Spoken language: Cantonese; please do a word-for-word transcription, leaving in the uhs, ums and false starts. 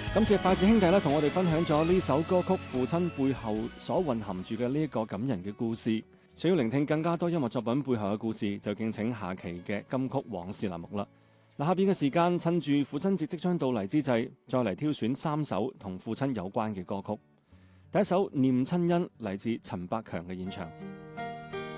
今次筷子兄弟咧，同我哋分享咗呢首歌曲父親背後所蘊含住嘅呢一個感人嘅故事。想要聆聽更加多音樂作品背後嘅故事，就敬請下期嘅金曲往事欄目啦。嗱，下邊嘅時間，趁住父親節即將到嚟之際，再嚟挑選三首同父親有關嘅歌曲。第一首《念親恩》嚟自陳百強嘅演唱。